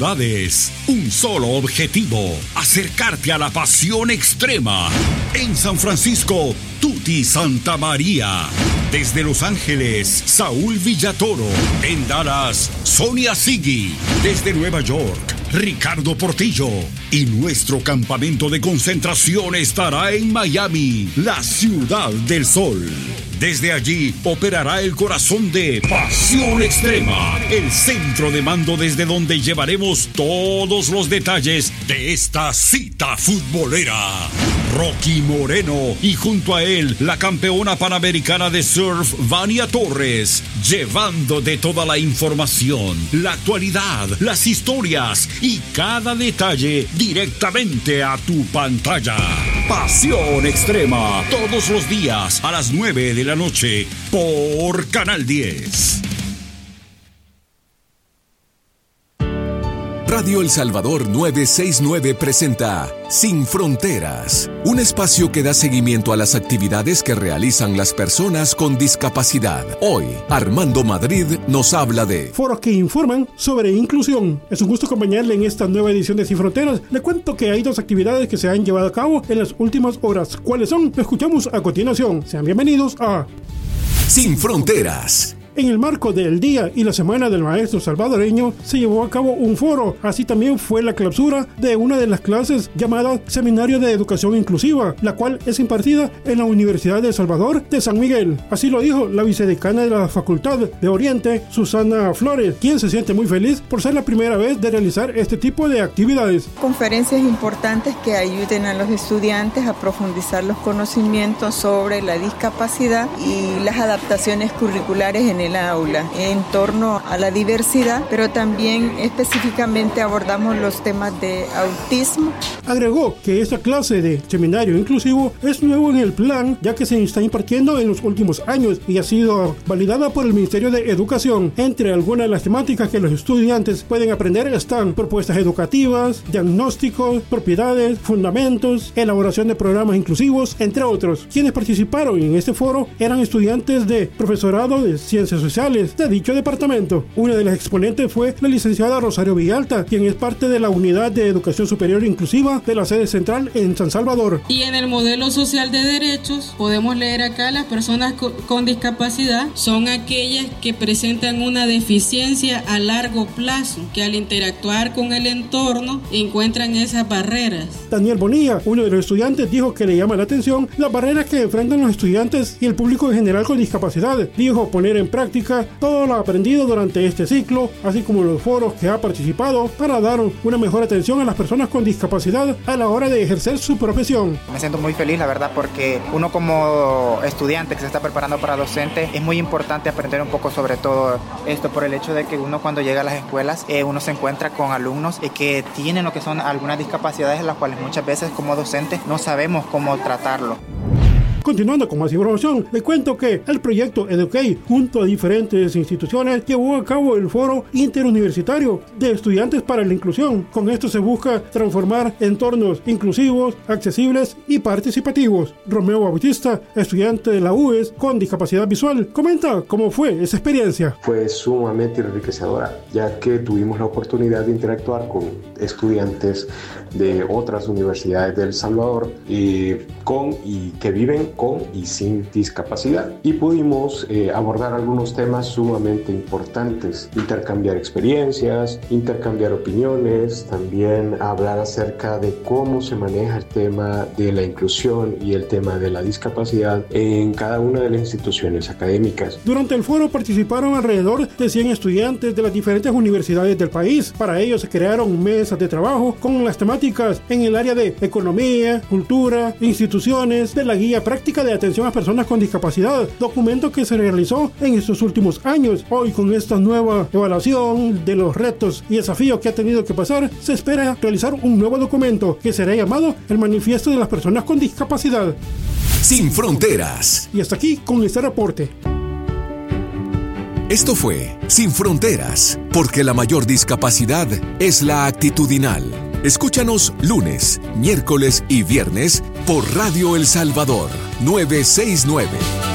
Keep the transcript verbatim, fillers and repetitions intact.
Un solo objetivo, acercarte a la pasión extrema. En San Francisco, Tuti Santa María. Desde Los Ángeles, Saúl Villatoro. En Dallas, Sonia Sigui. Desde Nueva York, Ricardo Portillo. Y nuestro campamento de concentración estará en Miami, la ciudad del sol. Desde allí operará el corazón de Pasión Extrema, el centro de mando desde donde llevaremos todos los detalles de esta cita futbolera. Rocky Moreno y junto a él la campeona panamericana de surf Vania Torres, llevándote toda la información, la actualidad, las historias y cada detalle directamente a tu pantalla. Pasión Extrema, todos los días a las nueve de la noche por Canal diez. Radio El Salvador novecientos sesenta y nueve presenta Sin Fronteras, un espacio que da seguimiento a las actividades que realizan las personas con discapacidad. Hoy, Armando Madrid nos habla de foros que informan sobre inclusión. Es un gusto acompañarle en esta nueva edición de Sin Fronteras. Le cuento que hay dos actividades que se han llevado a cabo en las últimas horas. ¿Cuáles son? Lo escuchamos a continuación. Sean bienvenidos a Sin Fronteras. En el marco del Día y la Semana del Maestro Salvadoreño se llevó a cabo un foro. Así también fue la clausura de una de las clases llamada Seminario de Educación Inclusiva, la cual es impartida en la Universidad de El Salvador de San Miguel. Así lo dijo la vicedecana de la Facultad de Oriente, Susana Flores, quien se siente muy feliz por ser la primera vez de realizar este tipo de actividades. Conferencias importantes que ayuden a los estudiantes a profundizar los conocimientos sobre la discapacidad y las adaptaciones curriculares en el aula en torno a la diversidad, pero también específicamente abordamos los temas de autismo. Agregó que esta clase de seminario inclusivo es nuevo en el plan, ya que se está impartiendo en los últimos años y ha sido validada por el Ministerio de Educación. Entre algunas de las temáticas que los estudiantes pueden aprender están propuestas educativas, diagnósticos, propiedades, fundamentos, elaboración de programas inclusivos, entre otros. Quienes participaron en este foro eran estudiantes de profesorado de ciencias sociales de dicho departamento. Una de las exponentes fue la licenciada Rosario Villalta, quien es parte de la Unidad de Educación Superior Inclusiva de la sede central en San Salvador. Y en el modelo social de derechos podemos leer acá: las personas con discapacidad son aquellas que presentan una deficiencia a largo plazo, que al interactuar con el entorno encuentran esas barreras. Daniel Bonilla, uno de los estudiantes, dijo que le llama la atención las barreras que enfrentan los estudiantes y el público en general con discapacidad. Dijo poner en práctica todo lo aprendido durante este ciclo, así como los foros que ha participado para dar una mejor atención a las personas con discapacidad a la hora de ejercer su profesión. Me siento muy feliz, la verdad, porque uno como estudiante que se está preparando para docente, es muy importante aprender un poco sobre todo esto, por el hecho de que uno cuando llega a las escuelas, eh, uno se encuentra con alumnos eh, que tienen lo que son algunas discapacidades, en las cuales muchas veces como docentes no sabemos cómo tratarlo. Continuando con más información, le cuento que el proyecto Educate, junto a diferentes instituciones, llevó a cabo el foro interuniversitario de estudiantes para la inclusión. Con esto se busca transformar entornos inclusivos, accesibles y participativos. Romeo Bautista, estudiante de la U E S con discapacidad visual, comenta cómo fue esa experiencia. Fue sumamente enriquecedora, ya que tuvimos la oportunidad de interactuar con estudiantes de otras universidades de El Salvador y con y que viven con y sin discapacidad, y pudimos eh, abordar algunos temas sumamente importantes, intercambiar experiencias, intercambiar opiniones, también hablar acerca de cómo se maneja el tema de la inclusión y el tema de la discapacidad en cada una de las instituciones académicas. Durante el foro participaron alrededor de cien estudiantes de las diferentes universidades del país. Para ello se crearon mesas de trabajo con las temáticas en el área de economía, cultura, instituciones, de la guía práctica de atención a personas con discapacidad, documento que se realizó en estos últimos años. Hoy, con esta nueva evaluación de los retos y desafíos que ha tenido que pasar, se espera realizar un nuevo documento que será llamado el Manifiesto de las Personas con Discapacidad. Sin Fronteras. Y hasta aquí con este reporte. Esto fue Sin Fronteras, porque la mayor discapacidad es la actitudinal. Escúchanos lunes, miércoles y viernes por Radio El Salvador novecientos sesenta y nueve.